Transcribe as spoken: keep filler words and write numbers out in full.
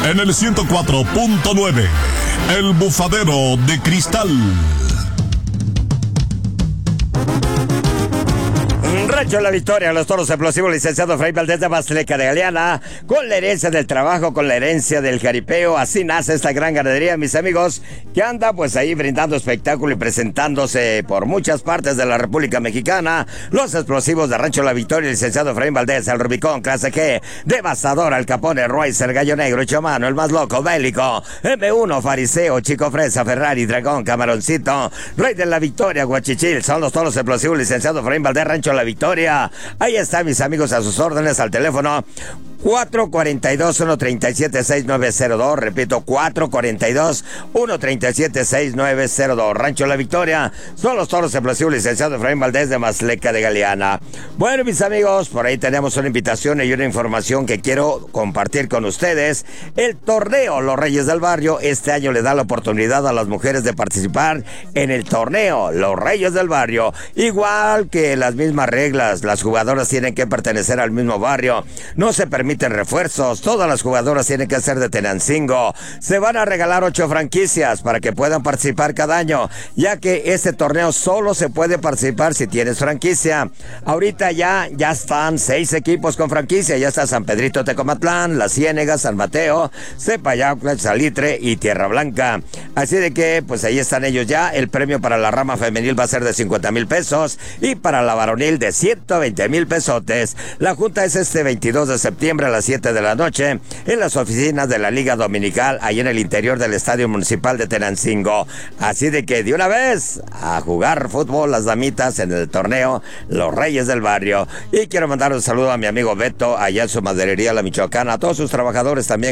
En el ciento cuatro punto nueve, El Bufadero de Cristal. Rancho La Victoria, los toros explosivos, licenciado Fray Valdés de Mazatleca de Galeana, con la herencia del trabajo, con la herencia del jaripeo. Así nace esta gran ganadería, mis amigos, que anda pues ahí brindando espectáculo y presentándose por muchas partes de la República Mexicana. Los explosivos de Rancho La Victoria, licenciado Fray Valdés, el Rubicón, clase G, Devastador, Al Capone, Roycer, Gallo Negro, Chomano, el más loco, Bélico, M uno, Fariseo, Chico Fresa, Ferrari, Dragón, Camaroncito, Rey de la Victoria, Guachichil, son los toros explosivos, licenciado Fray Valdés, Rancho La Victoria. Ahí está, mis amigos, a sus órdenes al teléfono cuatro cuatro dos, uno tres siete, seis nueve cero dos. Repito, cuatro cuatro dos, uno tres siete, seis nueve cero dos. Rancho La Victoria, son los toros explosivos, licenciado Efraín Valdés de Mazatleca de Galeana. Bueno, mis amigos, por ahí tenemos una invitación y una información que quiero compartir con ustedes. El torneo Los Reyes del Barrio este año le da la oportunidad a las mujeres de participar en el torneo Los Reyes del Barrio. Igual que las mismas reglas, las jugadoras tienen que pertenecer al mismo barrio. No se permite refuerzos, todas las jugadoras tienen que ser de Tenancingo. Se van a regalar ocho franquicias para que puedan participar cada año, ya que este torneo solo se puede participar si tienes franquicia. Ahorita ya, ya están seis equipos con franquicia, ya está San Pedrito Tecomatlán, La Ciénega, San Mateo, Cepayauca, Salitre y Tierra Blanca. Así de que, pues ahí están ellos ya. El premio para la rama femenil va a ser de cincuenta mil pesos y para la varonil de ciento veinte mil pesotes. La junta es este veintidós de septiembre a las siete de la noche en las oficinas de la Liga Dominical, ahí en el interior del Estadio Municipal de Tenancingo. Así de que de una vez a jugar fútbol las damitas en el torneo Los Reyes del Barrio. Y quiero mandar un saludo a mi amigo Beto allá en su maderería La Michoacana, a todos sus trabajadores también